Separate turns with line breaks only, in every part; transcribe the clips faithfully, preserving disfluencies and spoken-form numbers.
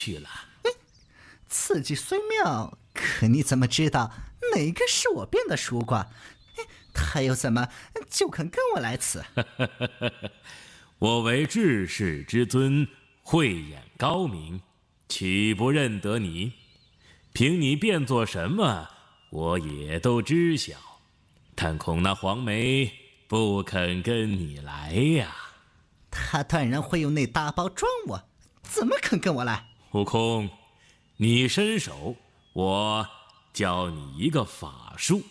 去了。
此计虽妙，可你怎么知道哪个是我变的蜀瓜？他又怎么就肯跟我来此？
我为治世之尊，慧眼高明，岂不认得你？凭你变作什么，我也都知晓。但恐那黄梅不肯跟你来呀。
他断然会用那大包装我，怎么肯跟我来？
悟空，你伸手，我教你一个法术。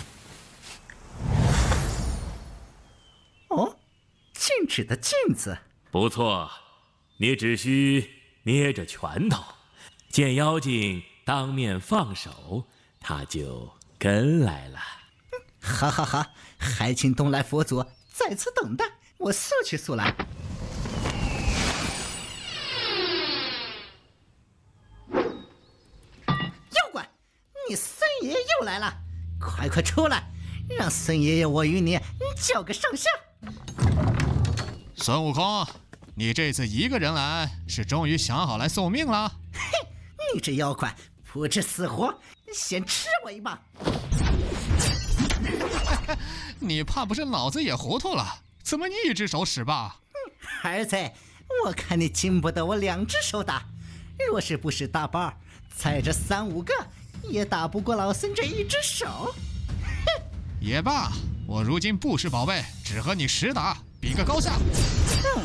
哦，静止的镜子。
不错，你只需捏着拳头，见妖精当面放手，他就跟来了。
哈哈哈！还请东来佛祖在此等待，我速去速来。妖怪，你孙爷爷又来了，快快出来，让孙爷爷我与你叫个上下。
孙悟空，你这次一个人来，是终于想好来送命了？
嘿，你这妖怪不知死活，先吃我一棒！
你怕不是脑子也糊涂了？怎么一只手使棒？
儿子，我看你经不得我两只手打。若是不使大包，再这三五个也打不过老孙这一只手。
也罢，我如今不使宝贝，只和你实打，比个高下。
嗯、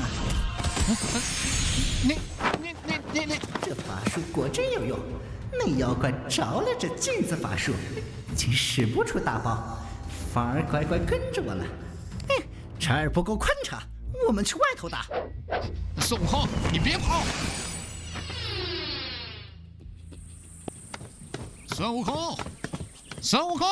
你你你你你，
这法术果真有用。那妖怪着了这镜子法术，竟使不出大包，反而乖乖跟着我了。哎，这儿不够宽敞，我们去外头打。
孙悟空，你别跑！孙悟空，孙悟空！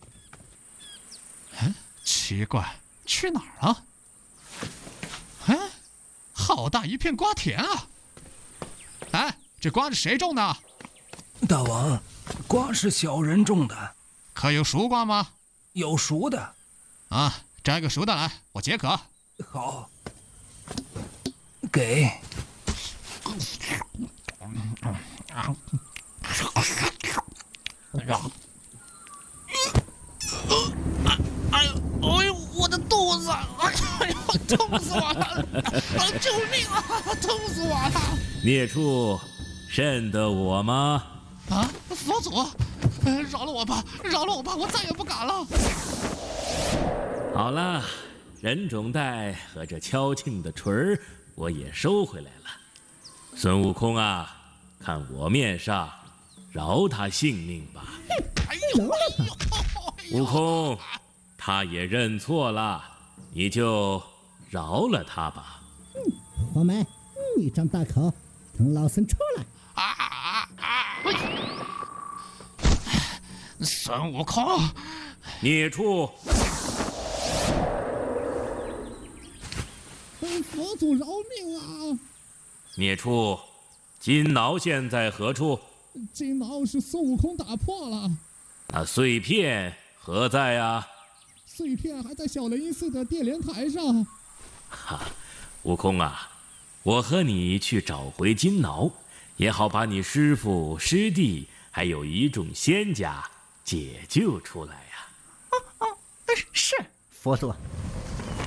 嗯，奇怪，去哪儿了？哎，好大一片瓜田啊！哎，这瓜是谁种的？
大王，瓜是小人种的。
可有熟瓜吗？
有熟的。
啊，摘个熟的来，我解渴。
好，给。
哎呦，哎呦，我的肚子！哎呦，痛死我了！啊，救命啊！痛死我了！
孽畜，认得我吗？
啊，佛祖，呃，饶了我吧，饶了我吧，我再也不敢了。
好了，人种袋和这敲磬的锤儿，我也收回来了。孙悟空啊，看我面上，饶他性命吧。
哎呦，哎呦，
悟空，他也认错了，你就饶了他吧。
黄梅，你张大口，等老孙出来。
啊啊啊！孙悟空，
孽畜！
佛祖饶命啊！
孽畜，金挠现在何处？
金挠是孙悟空打破了。
那碎片何在啊？
碎片还在小雷音寺的电莲台上。
哈，悟空啊，我和你去找回金挠，也好把你师父师弟还有一众仙家解救出来呀。
哦哦，是佛祖。